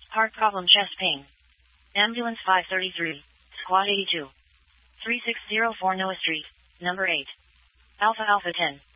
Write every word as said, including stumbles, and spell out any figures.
Heart problem, chest pain. Ambulance five thirty-three, Squad eighty-two. three six zero four Noah Street, number eight. Alpha Alpha ten.